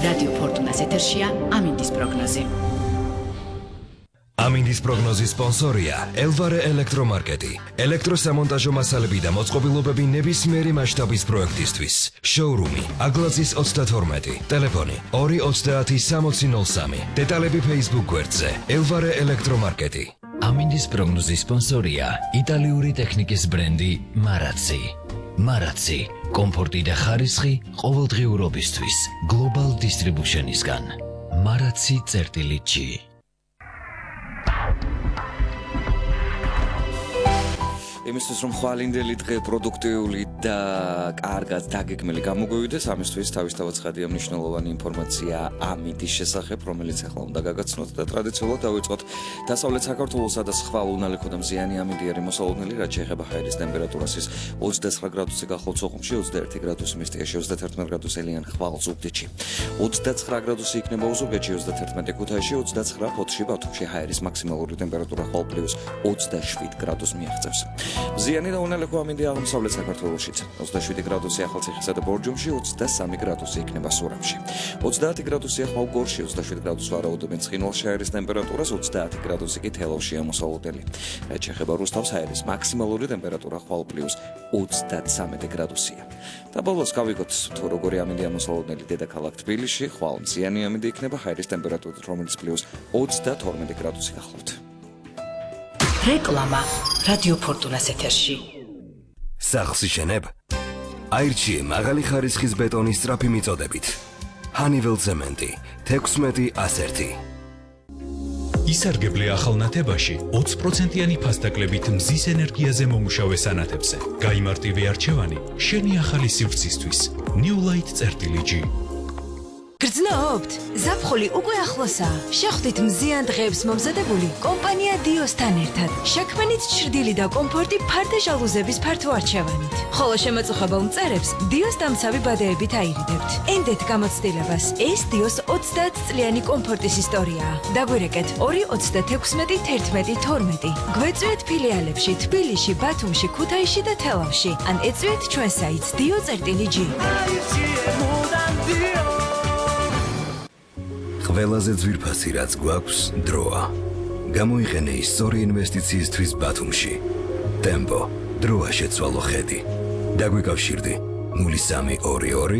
რადიო ფორტუნას ეთერშია ამინდის პროგნოზი. ამინდის პროგნოზის სპონსორია ელვარე ელექტრომარკეტი. ელექტროსამონტაჟო მასალები და მოწყობილობები ნებისმიერი მასშტაბის პროექტისთვის. შოურუმი აგლაზის 32, ტელეფონი 230 დეტალები Facebook გვერდზე ელვარე ელექტრომარკეტი. ამინდის პროგნოზის სპონსორია იტალიური ტექნიკის ბრენდი მარაცი. მარაცი, კომფორტი და ხარისხი ყოველდღიურობისთვის Global Distribution-ისგან. maracsi.g. იმისთვის რომ ხვალინდელი დღე პროდუქტიული და კარგად დაგეგმილი გამოგვივიდეს, ამისთვის თავისთავად ცხადია მნიშვნელოვანი ინფორმაცია ამინდის შესახებ, რომელიც ახლა უნდა გაგაცნოთ და ტრადიციულად დავიწყოთ დასავლეთ საქართველოსა და სხვა უნალიქო და მზიანი ამინდიერი მოსალოდნელი, რაც შეეხება ჰაერის ტემპერატურას. ის 29 გრადუსი გახლავთ სოხუმში, 21 გრადუსი მესტიაში, 31 გრადუსი ელიან ხვალ ზუგდიდში. 29 გრადუსი იქნება ოზურგეთში, 31 ქუთაისში, 29 ფოთში, ბათუმში ჰაერის მაქსიმალური ტემპერატურა ხვალ პლუს 27 გრადუსს მიაღწევს. მზიანი და უნალიქო ამინდი აღმოსავლეთ საქართველოშიც 27 გრადუსი ახალციხისა და ბორჯომში, 23 გრადუსი იქნება სურამში. 30 გრადუსია ხვალ გორში, 27 გრადუსს ვარაუდობენ ცხინვალში ჰაერის ტემპერატურას, 30 გრადუსი კი თელავშია მოსალოდნელი. რაც შეეხება რუსთავს, ჰაერის მაქსიმალური ტემპერატურა ხვალ პლუს 33 გრადუსია. და ბოლოს გავიგოთ თუ როგორი ამინდია მოსალოდნელი დედაქალაქ თბილისში, ხვალ მზიანი ამინდი იქნება ჰაერის ტემპერატურით, რომელიც პლუს 32 გრადუსი გახლავთ. რეკლამა რადიო ფორტუნას ეთერში. სახლს იშენებ? აირჩიე მაღალი ხარისხის ბეტონის სწრაფი მიწოდებით. Honeywell ცემენტი 16-101. ისარგებლე ახალ ნათებაში 20%-იანი ფასდაკლებით მზის ენერგიაზე მომუშავე სანათებზე. გაიმარტივე არჩევანი შენი ახალი სივრცისთვის. New Light.g. გრძნობთ? ზაფხული უკვე ახლოსაა. შეხვდით მზიან დღეებს მომზადებული კომპანია დიოსთან ერთად. შექმნით ჩრდილი და კომფორტი ფარდე ჟალუზების ფართო არჩევანით. ხოლო შემაწუხებელ მწერებს დიოს დამცავი ბადეებით აირიდებთ. ენდეთ გამოცდილებას. ეს დიოს 30 წლიანი კომფორტის ისტორიაა. დაგვირეკეთ 236-11-12. გვეწვიეთ ფილიალებში თბილისში, ბათუმში, ქუთაისში და თელავში. ან ეწვიეთ ჩვენ საიტს dio.g. ყველაზე ძვირფასი რაც გვაქვს დროა. გამოიყენე ის სწორი ინვესტიციისთვის ბათუმში. ტემპო, დროა შეცვალო ხედი. დაგვიკავშირდი 0322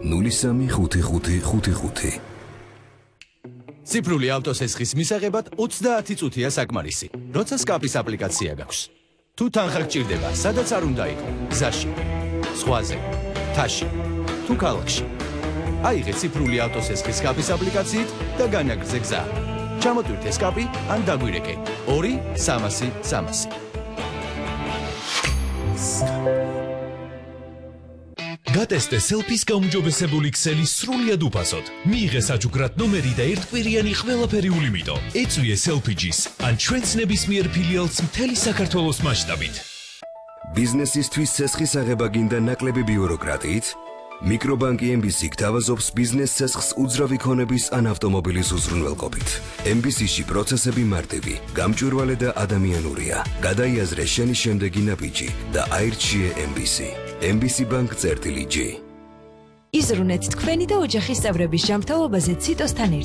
035555. ციფრული ავტოსესხის მისაღებად 30 წუთია საკმარისი, როცა სკაფის აპლიკაცია გაქვს. თუ თანხა გჭირდება, სადაც არ უნდა იყო, გზაში, ზღვაზე, მთაში, თუ ქალაქში. აიღე ციფრული ავტოსესხის სკაფის აპლიკაციით და განაგრძე გზა. ჩამოტვირთე სკაფი ან დაგვირეკე 2-300-300. გატესტე სელფის გაუმჯობესებული ქსელი სრულიად უფასოდ. მიიღე საჩუქრად ნომერი და ერთკვირიანი ყველაფერი ულიმიტო. ეწვიე სელფიჯის ან ჩვენს ნებისმიერ ფილიალს მთელი საქართველოს მასშტაბით. ბიზნესისთვის ცესხის აღება გინდა ნაკლები ბიუროკრატიით? მიკრობანკი MBC გთავაზობს ბიზნეს ცესხს უძრავი ქონების ან ავტომობილის უზრუნველყოფით. MBC-ში პროცესები მარტივი, გამჭვირვალე და ადამიანურია. გადაიაზრე შენი შემდეგი ნაბიჯი და აირჩიე MBC. MBC Bank.g. იზრუნეთ თქვენი და ოჯახის წევრების ჯანმრთელობაზე ციტოსთან